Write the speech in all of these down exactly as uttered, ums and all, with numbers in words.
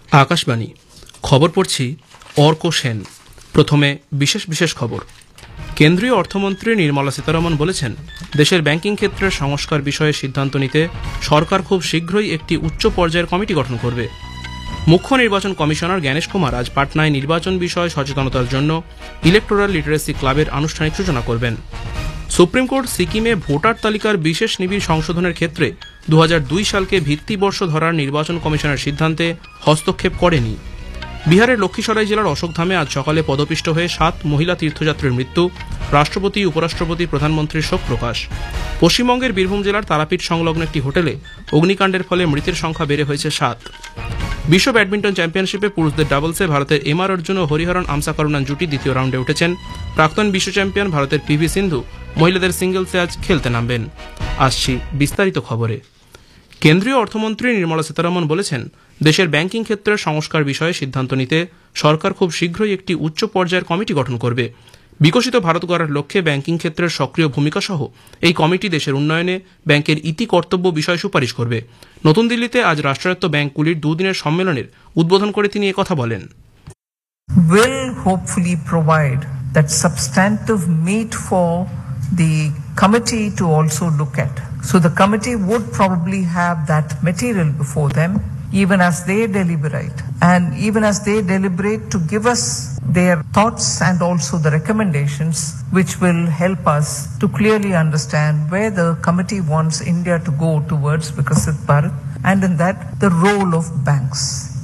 আকাশবাণী খবর পড়ছি অর্ক সেন। প্রথমে বিশেষ বিশেষ খবর। কেন্দ্রীয় অর্থমন্ত্রী নির্মলা সীতারমণ বলেছেন, দেশের ব্যাংকিং ক্ষেত্রের সংস্কার বিষয়ে সিদ্ধান্ত নিতে সরকার খুব শীঘ্রই একটি উচ্চ পর্যায়ের কমিটি গঠন করবে। মুখ্য নির্বাচন কমিশনার জ্ঞানেশ কুমার আজ পাটনায় নির্বাচন বিষয়ে সচেতনতার জন্য ইলেকটোরাল লিটারেসি ক্লাবের আনুষ্ঠানিক সূচনা করবেন। সুপ্রিম কোর্ট সিকিমে ভোটার তালিকার বিশেষ নিবিড় সংশোধনের ক্ষেত্রে দু হাজার দুই সালকে ভিত্তিবর্ষ ধরার নির্বাচন কমিশনের সিদ্ধান্তে হস্তক্ষেপ করেনি। বিহারের লক্ষ্মীসরাই জেলার অশোকধামে আজ সকালে পদপিষ্ট হয়ে সাত মহিলা তীর্থযাত্রীর মৃত্যু, রাষ্ট্রপতি, উপরাষ্ট্রপতি, প্রধানমন্ত্রীর শোক প্রকাশ। পশ্চিমবঙ্গের বীরভূম জেলার তারাপীঠ সংলগ্ন একটি হোটেলে অগ্নিকাণ্ডের ফলে মৃতের সংখ্যা বেড়ে হয়েছে সাত। বিশ্ব ব্যাডমিন্টন চ্যাম্পিয়নশিপে পুরুষদের ডাবলসে ভারতের এম আর অর্জুন ও হরিহরন আমসাকরুণান জুটি দ্বিতীয় রাউন্ডে উঠেছেন। প্রাক্তন বিশ্ব চ্যাম্পিয়ন ভারতের পি ভি সিন্ধু মহিলাদের সিঙ্গলসে আজ খেলতে নামবেন। আসছি বিস্তারিত খবরে। কেন্দ্রীয় অর্থমন্ত্রী নির্মলা সীতারমণ বলেছেন, দেশের ব্যাংকিং ক্ষেত্রের সংস্কার বিষয়ে সিদ্ধান্ত নিতে সরকার খুব শীঘ্রই একটি উচ্চ পর্যায়ের কমিটি গঠন করবে। বিকশিত ভারত গড়ার লক্ষ্যে ব্যাংকিং ক্ষেত্রের সক্রিয় ভূমিকা সহ এই কমিটি দেশের উন্নয়নে ব্যাংকের ইতি কর্তব্য বিষয়ে সুপারিশ করবে। নতুন দিল্লিতে আজ রাষ্ট্রায়ত্ত ব্যাংকগুলির দুদিনের সম্মেলনের উদ্বোধন করে তিনি একথা বলেন। Will hopefully provide that substantive meat for the committee to also look at. So the committee would probably have that material before them even as they deliberate, and even as they deliberate to give us their thoughts and also the recommendations which will help us to clearly understand where the committee wants India to go towards Vikasit Bharat, and in that the role of banks.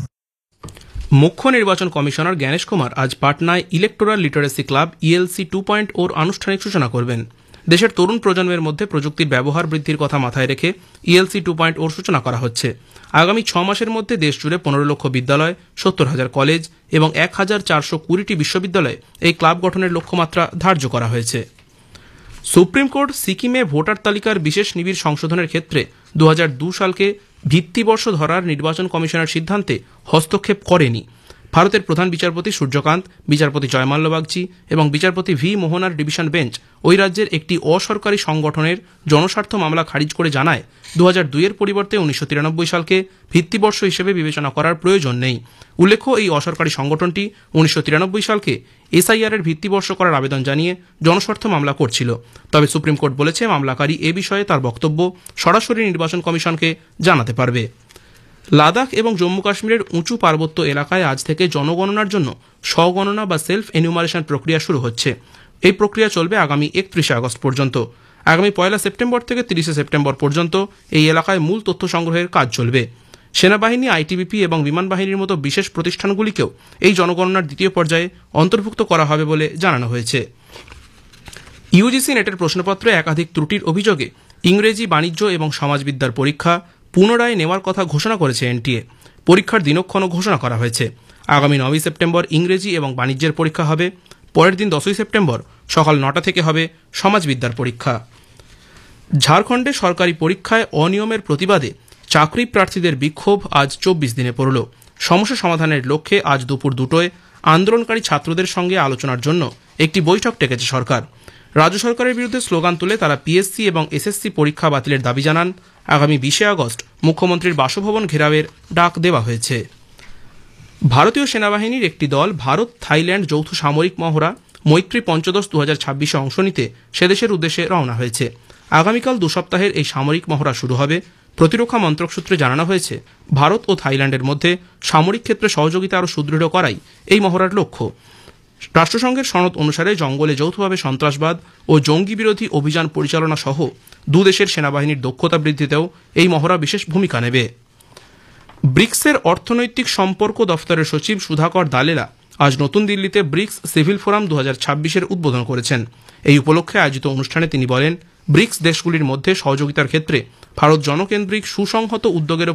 মুখ্য নির্বাচন commissioner Gyanesh Kumar আজ পাটনায় electoral literacy club ই L C two point ওর আনুষ্ঠানিক সূচনা করবেন। দেশের তরুণ প্রজন্মের মধ্যে প্রযুক্তির ব্যবহার বৃদ্ধির কথা মাথায় রেখে ই এল সি টু পয়েন্ট ওর সূচনা করা হচ্ছে। আগামী ছ মাসের মধ্যে দেশজুড়ে পনেরো লক্ষ বিদ্যালয়, সত্তর হাজার কলেজ এবং এক হাজার চারশো কুড়িটি বিশ্ববিদ্যালয়ে এই ক্লাব গঠনের লক্ষ্যমাত্রা ধার্য করা হয়েছে। সুপ্রিম কোর্ট সিকিমে ভোটার তালিকার বিশেষ নিবিড় সংশোধনের ক্ষেত্রে দু হাজার দুই সালকে ভিত্তিবর্ষ ধরার নির্বাচন কমিশনের সিদ্ধান্তে হস্তক্ষেপ করেনি। ভারতের প্রধান বিচারপতি সূর্যকান্ত, বিচারপতি জয়মাল্য বাগচি এবং বিচারপতি ভি মোহনার ডিভিশন বেঞ্চ ওই রাজ্যের একটি অসরকারি সংগঠনের জনস্বার্থ মামলা খারিজ করে জানায়, দু হাজার দুই এর পরিবর্তে উনিশশো তিরানব্বই সালকে ভিত্তিবর্ষ হিসেবে বিবেচনা করার প্রয়োজন নেই। উল্লেখ্য, এই অসরকারি সংগঠনটি উনিশশো তিরানব্বই সালকে এস আই আর এর ভিত্তিবর্ষ করার আবেদন জানিয়ে জনস্বার্থ মামলা করছিল। তবে সুপ্রিম কোর্ট বলেছে, মামলাকারী এ বিষয়ে তার বক্তব্য সরাসরি নির্বাচন কমিশনকে জানাতে পারবে। লাদাখ এবং জম্মু কাশ্মীরের উঁচু পার্বত্য এলাকায় আজ থেকে জনগণনার জন্য স্বগণনা বা সেলফ এনিউমারেশন প্রক্রিয়া শুরু হচ্ছে। এই প্রক্রিয়া চলবে আগামী একত্রিশে আগস্ট পর্যন্ত। আগামী পয়লা সেপ্টেম্বর থেকে তিরিশে সেপ্টেম্বর পর্যন্ত এই এলাকায় মূল তথ্য সংগ্রহের কাজ চলবে। সেনাবাহিনী, আই টি বি পি এবং বিমান বাহিনীর মতো বিশেষ প্রতিষ্ঠানগুলিকেও এই জনগণনার দ্বিতীয় পর্যায়ে অন্তর্ভুক্ত করা হবে বলে জানানো হয়েছে। ইউ জি সি নেটের প্রশ্নপত্রে একাধিক ত্রুটির অভিযোগে ইংরেজি, বাণিজ্য এবং সমাজবিদ্যার পরীক্ষা পুনরায় নেওয়ার কথা ঘোষণা করেছে এন টি এ। পরীক্ষার দিনক্ষণও ঘোষণা করা হয়েছে। আগামী নয়ই সেপ্টেম্বর ইংরেজি এবং বাণিজ্যের পরীক্ষা হবে। পরের দিন দশই সেপ্টেম্বর সকাল নটা থেকে হবে সমাজবিদ্যার পরীক্ষা। ঝাড়খণ্ডে সরকারি পরীক্ষায় অনিয়মের প্রতিবাদে চাকরি প্রার্থীদের বিক্ষোভ আজ চব্বিশ দিনে পড়ল। সমস্যা সমাধানের লক্ষ্যে আজ দুপুর দুটোয় আন্দোলনকারী ছাত্রদের সঙ্গে আলোচনার জন্য একটি বৈঠক ডেকেছে সরকার। রাজ্য সরকারের বিরুদ্ধে স্লোগান তুলে তারা পি এস সি এবং এস এস সি পরীক্ষা বাতিলের দাবি জানান। আগামী বিশে আগস্ট মুখ্যমন্ত্রীর বাসভবন ঘেরাওয়ের ডাক দেওয়া হয়েছে। ভারতীয় সেনাবাহিনীর একটি দল ভারত থাইল্যান্ড যৌথ সামরিক মহড়া মৈত্রী পঞ্চদশ দু হাজার ছাব্বিশে অংশ নিতে সেদেশের উদ্দেশ্যে রওনা হয়েছে। আগামীকাল দু সপ্তাহের এই সামরিক মহড়া শুরু হবে। প্রতিরক্ষা মন্ত্রক সূত্রে জানানো হয়েছে, ভারত ও থাইল্যান্ডের মধ্যে সামরিক ক্ষেত্রে সহযোগিতা আরও সুদৃঢ় করাই এই মহড়ার লক্ষ্য। রাষ্ট্রসংঘের সনদ অনুসারে জঙ্গলে যৌথভাবে সন্ত্রাসবাদ ও জঙ্গি বিরোধী অভিযান পরিচালনা সহ দুদেশের সেনাবাহিনীর দক্ষতা বৃদ্ধিতেও এই মহড়া বিশেষ ভূমিকা নেবে। ব্রিক্সের অর্থনৈতিক সম্পর্ক দফতরের সচিব সুধাকর দালেলা আজ নতুন দিল্লিতে ব্রিক্স সিভিল ফোরাম দু হাজার ছাব্বিশের উদ্বোধন করেছেন। এই উপলক্ষে আয়োজিত অনুষ্ঠানে তিনি বলেন, ব্রিক্স দেশগুলির মধ্যে সহযোগিতার ক্ষেত্রে ভারত জনকেন্দ্রিক সুসংহত উদ্যোগের